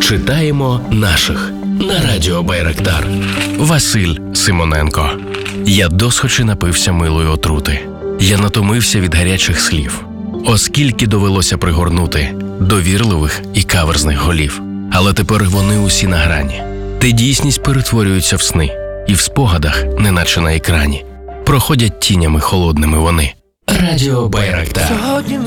Читаємо наших на радіо Байрактар. Василь Симоненко. Я досхочі напився милої отрути. Я натомився від гарячих слів. Оскільки довелося пригорнути довірливих і каверзних голів. Але тепер вони усі на грані. Де дійсність перетворюється в сни. І в спогадах, неначе на екрані, проходять тінями холодними вони. Радіо Байрактар.